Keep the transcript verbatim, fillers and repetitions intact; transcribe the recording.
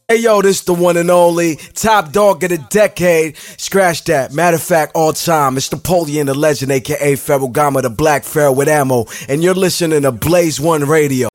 Hey yo, this the one and only top dog of the decade. Scratch that. Matter of fact, all time. It's Napoleon the Legend, aka Ferragamo the Black Pharaoh with ammo. And you're listening to Blaze One Radio.